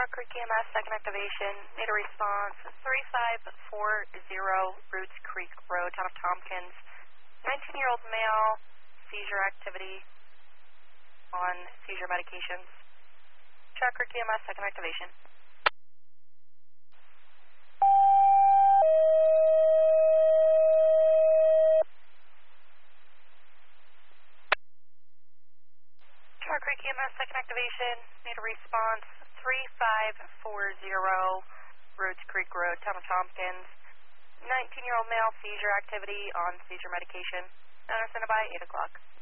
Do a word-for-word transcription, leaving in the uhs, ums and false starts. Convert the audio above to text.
Chalk Creek E M S, second activation. Need a response. three five four zero Roots Creek Road, town of Tompkins. nineteen-year-old male, seizure activity on seizure medications. Chalk Creek E M S, second activation. Chalk Creek E M S, second activation. Need a response. three five four zero Roots Creek Road, town of Tompkins. nineteen-year-old male, seizure activity on seizure medication. Center by eight o'clock.